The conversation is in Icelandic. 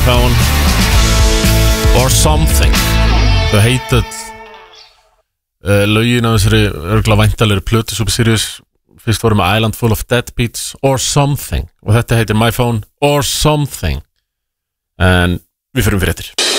Phone or Something. Þau heita lögin á þessari örgulega væntalegri plötu Super Sirius. Fyrst vorum við Island Full of Deadbeats or Something og þetta heitir My Phone or Something. En við förum fyrir eftir.